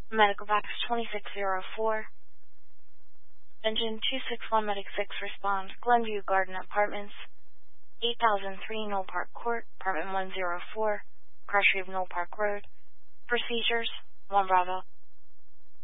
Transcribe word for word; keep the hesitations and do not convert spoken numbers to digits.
Medical Box twenty-six oh four. Engine two six one Medic six respond. Glenview Garden Apartments, eight thousand three Knoll Park Court, Apartment one oh four, Cross Street, Knoll Park Road. Procedures, one Bravo.